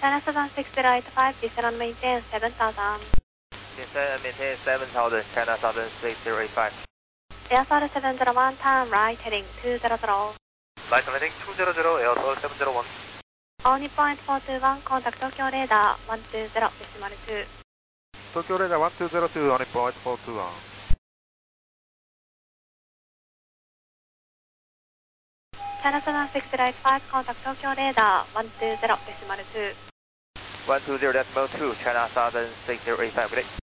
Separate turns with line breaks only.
China 76085, descend and maintain 7000.
Descend and maintain 7000, China 76085.
Airfare 701, turn right heading 200.
Right heading 200, Airfare 701.
All Nippon 8421, contact Tokyo radar 120.2.
Tokyo radar 1202 on Nippon 8421.
China 76085, contact Tokyo radar 120.2.
120.2, China 76085, good day.